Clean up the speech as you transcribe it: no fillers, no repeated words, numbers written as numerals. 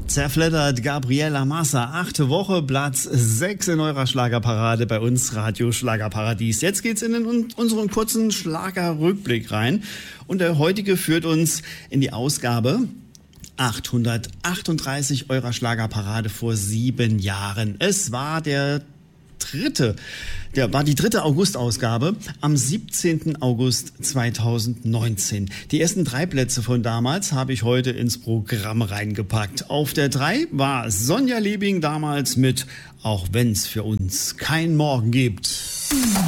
Zerfleddert Gabriela Massa, 8. Woche, Platz 6 in eurer Schlagerparade bei uns, Radio Schlagerparadies. Jetzt geht's in unseren kurzen Schlagerrückblick rein. Und der heutige führt uns in die Ausgabe 838 eurer Schlagerparade vor 7 Jahren. Es war die dritte August-Ausgabe am 17. August 2019. Die ersten 3 Plätze von damals habe ich heute ins Programm reingepackt. Auf der 3 war Sonja Liebing damals mit Auch wenn's für uns kein Morgen gibt.